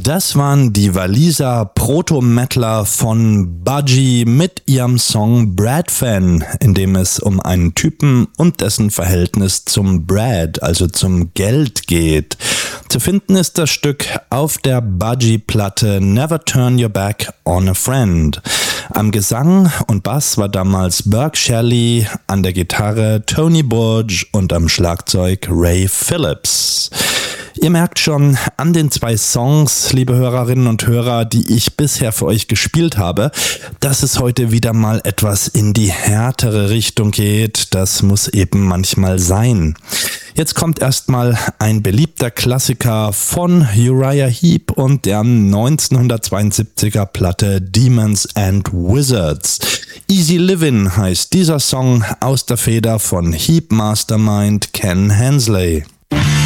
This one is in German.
Das waren die Waliser Proto-Metaler von Budgie mit ihrem Song Brad Fan, in dem es um einen Typen und dessen Verhältnis zum Brad, also zum Geld geht. Zu finden ist das Stück auf der Budgie-Platte Never Turn Your Back on a Friend. Am Gesang und Bass war damals Burke Shelley, an der Gitarre Tony Burge und am Schlagzeug Ray Phillips. Ihr merkt schon an den 2 Songs, liebe Hörerinnen und Hörer, die ich bisher für euch gespielt habe, dass es heute wieder mal etwas in die härtere Richtung geht. Das muss eben manchmal sein. Jetzt kommt erstmal ein beliebter Klassiker von Uriah Heep und der 1972er Platte Demons and Wizards. Easy Livin' heißt dieser Song aus der Feder von Heep Mastermind Ken Hensley.